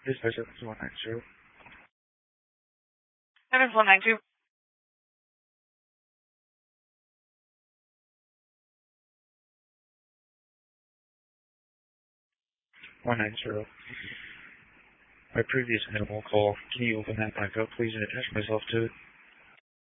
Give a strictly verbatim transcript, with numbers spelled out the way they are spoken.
This person is one nine zero. That is one nine two. one nine zero. My previous animal call. Can you open that back up, please, and attach myself to it?